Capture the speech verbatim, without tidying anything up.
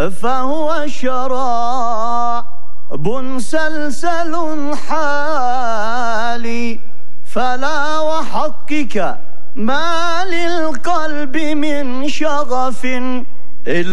فهو شراب سلسل حالي، فلا وحقك ما للقلب من شغف